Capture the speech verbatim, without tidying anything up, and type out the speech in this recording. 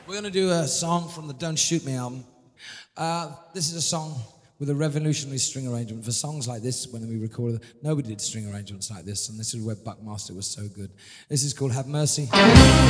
We're going to do a song from the Don't Shoot Me album. Uh, this is a song with a revolutionary string arrangement. For songs like this, when we recorded, nobody did string arrangements like this, and this is where Buckmaster was so good. This is called Have Mercy.